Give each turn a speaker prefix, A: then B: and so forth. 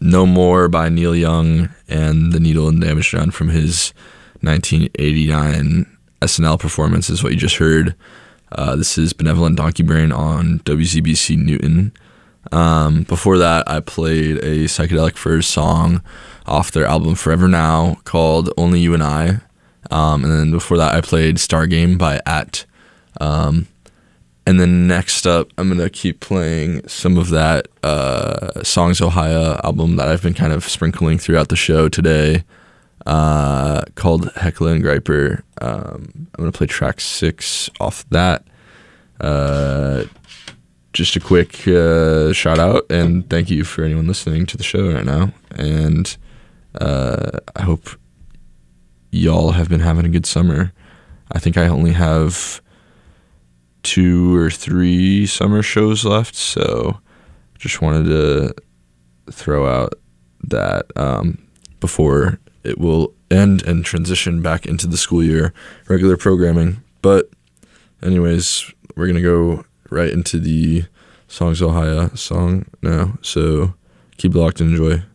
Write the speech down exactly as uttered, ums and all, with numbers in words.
A: No More by Neil Young and The Needle and Damage Done from his nineteen eighty-nine S N L performance is what you just heard. Uh, this is Benevolent Donkey Brain on W Z B C Newton. Um, before that, I played a Psychedelic Furs song off their album Forever Now called Only You and I. Um, and then before that, I played Star Game by At. Um, and then next up, I'm going to keep playing some of that uh, Songs Ohio album that I've been kind of sprinkling throughout the show today, uh, called Heckler and Griper. Um, I'm going to play track six off that. Uh, just a quick uh, shout out and thank you for anyone listening to the show right now. And uh, I hope y'all have been having a good summer. I think I only have two or three summer shows left, so just wanted to throw out that um, before it will end and transition back into the school year regular programming. But anyways, we're gonna go right into the Songs Ohio song now, so keep it locked and enjoy.